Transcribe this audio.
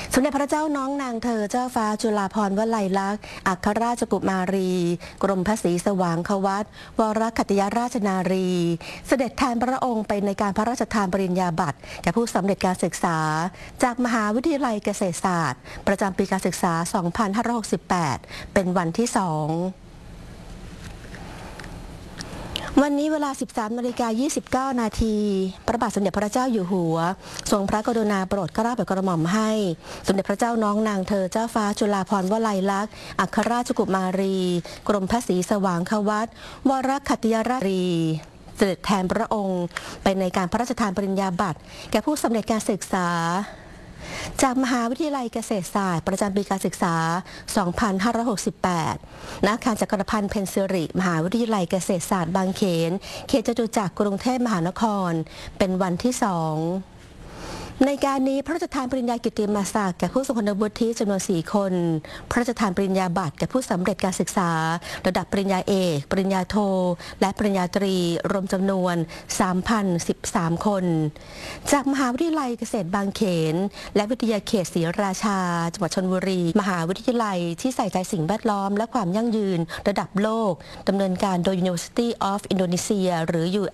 สมเด็จพระเจ้าน้องนางเธอเจ้าฟ้าจุฬาภรณ์วลัยลักษณ์อัครราชกุมารีกรมพระศรีสว่างควัตรวรคัตยราชนารีเสด็จแทนพระองค์ไปในการพระราชทานปริญญาบัตรแก่ผู้สำเร็จการศึกษาจากมหาวิทยาลัยเกษตรศาสตร์ประจำปีการศึกษา 2568 เป็นวันที่ 2วันนี้เวลา 13:29 นาทีพระบาทสมเด็จพระเจ้าอยู่หัวทรงพระกรุณาโปรดเกล้าโปรดกระหม่อมให้สมเด็จพระเจ้าน้องนางเธอเจ้าฟ้าจุฬาภรณ์วลัยลักษณ์อัครราชกุมารีกรมพระศรีสว่างควัตรวรคัตยราชนารีเสด็จแทนพระองค์ไปในการพระราชทานปริญญาบัตรแก่ผู้สำเร็จการศึกษาจากมหาวิทยาลัยเกษตรศาสตร์ประจำปีการศึกษา 2568 ณ อาคารจักรพันธ์เพ็ญสิริมหาวิทยาลัยเกษตรศาสตร์บางเขนเขตจตุจักรกรุงเทพมหานครเป็นวันที่ 2ในการนี้พระราชทานปริญญากิตติมศักดิ์แก่ผู้ทรงคุณวุฒิจำนวน 4 คนพระราชทานปริญญาบัตรแก่ผู้สำเร็จการศึกษาระดับปริญญาเอกปริญญาโทและปริญญาตรีรวมจำนวน 3,013 คนจากมหาวิทยาลัยเกษตรบางเขนและวิทยาเขตศรีราชาจังหวัดชลบุรีมหาวิทยาลัยที่ใส่ใจสิ่งแวดล้อมและความยั่งยืนระดับโลกดำเนินการโดย University of Indonesia หรือ